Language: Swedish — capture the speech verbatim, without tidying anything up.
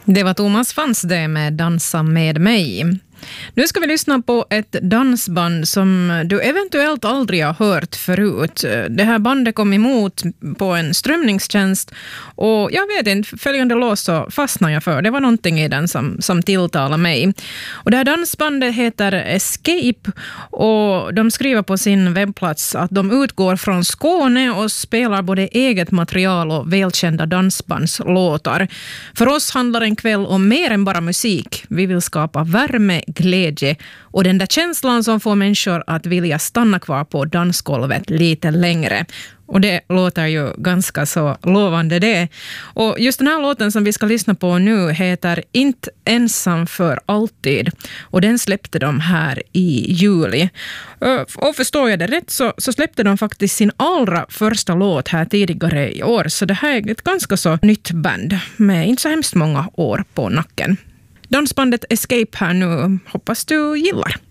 Det var Thomas Fans det med Dansa med mig. Nu ska vi lyssna på ett dansband som du eventuellt aldrig har hört förut. Det här bandet kom emot på en strömningstjänst och jag vet inte, följande låt så fastnade jag för. Det var någonting i den som, som tilltalade mig. Och det här dansbandet heter Escape och de skriver på sin webbplats att de utgår från Skåne och spelar både eget material och välkända dansbandslåtar. För oss handlar en kväll om mer än bara musik. Vi vill skapa värme, glädje och den där känslan som får människor att vilja stanna kvar på dansgolvet lite längre. Och det låter ju ganska så lovande det. Och just den här låten som vi ska lyssna på nu heter Inte ensam för alltid. Och den släppte de här i juli. Och förstår jag det rätt så, så släppte de faktiskt sin allra första låt här tidigare i år. Så det här är ett ganska så nytt band med inte så hemskt många år på nacken. Dansbandet Escape här nu, hoppas du gillar.